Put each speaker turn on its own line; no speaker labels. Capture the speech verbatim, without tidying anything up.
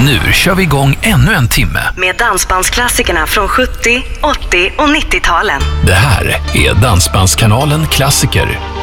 Nu kör vi igång ännu en timme
med dansbandsklassikerna från sjuttio, åttio och nittio-talen.
Det här är Dansbandskanalen Klassiker